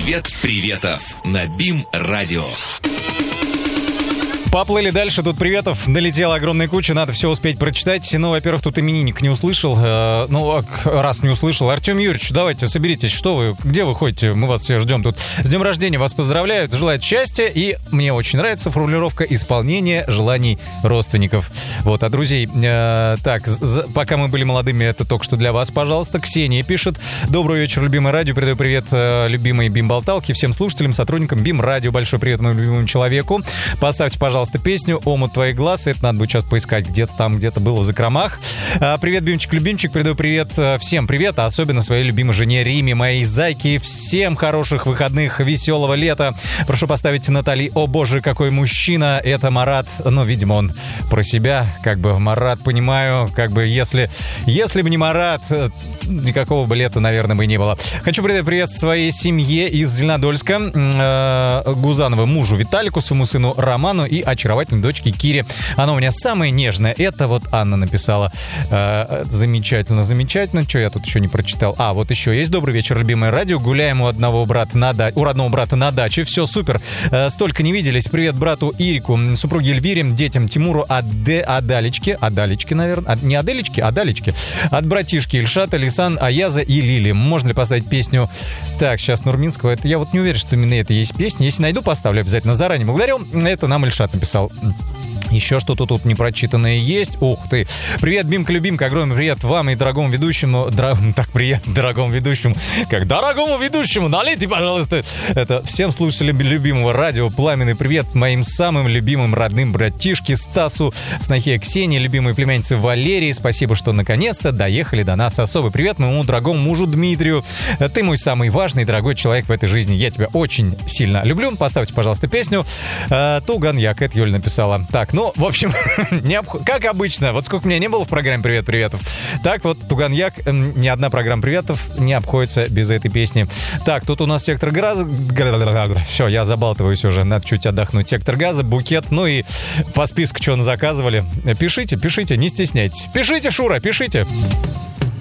Привет приветов на БИМ-радио. Поплыли дальше, тут приветов налетела огромная куча, надо все успеть прочитать. Ну, во-первых, тут именинник не услышал, раз не услышал. Артем Юрьевич, давайте, соберитесь, что вы, где вы ходите, мы вас все ждем тут. С днем рождения вас поздравляют, желают счастья, и мне очень нравится формулировка исполнения желаний родственников. Вот, а друзей, пока мы были молодыми, это только что для вас, пожалуйста. Ксения пишет: добрый вечер, любимое радио, передаю привет любимой БИМ-болталке, всем слушателям, сотрудникам БИМ-радио, большой привет моему любимому человеку. Поставьте, пожалуйста, песню «Омут твоих глаз». Это надо будет сейчас поискать, где-то было в закромах. Привет, Бимчик-любимчик. Передаю привет, всем привет, а особенно своей любимой жене Риме, моей зайке. Всем хороших выходных, веселого лета. Прошу поставить Натали «О боже, какой мужчина». Это Марат. Ну, видимо, он про себя. Как бы Марат, понимаю, как бы если бы не Марат, никакого бы лета, наверное, бы и не было. Хочу передать привет своей семье из Зеленодольска. Гузанову мужу Виталику, своему сыну Роману и очаровательной дочке Кире. Она у меня самая нежная. Это вот Анна написала. Замечательно. Что я тут еще не прочитал? Вот еще есть. Добрый вечер, любимое радио. Гуляем у родного брата на даче. Все супер. Столько не виделись. Привет брату Ирику, супруге Эльвире, детям Тимуру, Адалечке, наверное. Не Аделечке, Адалечке. От братишки Ильшата, Лисан, Аяза и Лили. Можно ли поставить песню? Так, сейчас Нурминского. Это я вот не уверен, что именно это и есть песня. Если найду, поставлю обязательно. Заранее благодарю. Это нам Ильшат написал. Еще что-то тут непрочитанное есть. Ух ты. Привет, Бимка-любимка. Огромный привет вам и дорогому ведущему. Дорогому ведущему. Налейте, пожалуйста. Это всем слушателям любимого радио. Пламенный привет моим самым любимым родным братишке Стасу, снохе Ксении, любимой племяннице Валерии. Спасибо, что наконец-то доехали до нас. Особый привет моему дорогому мужу Дмитрию. Ты мой самый важный и дорогой человек в этой жизни. Я тебя очень сильно люблю. Поставьте, пожалуйста, песню «Туганьяк». Это Юля написала. Так, в общем, как обычно, вот сколько меня не было в программе «Привет-приветов», так вот, Туганьяк, ни одна программа приветов не обходится без этой песни. Так, тут у нас «Сектор газа». Все, я забалтываюсь уже, надо чуть отдохнуть. «Сектор газа», «Букет», ну и по списку, что заказывали. Пишите, не стесняйтесь. Пишите, Шура, пишите.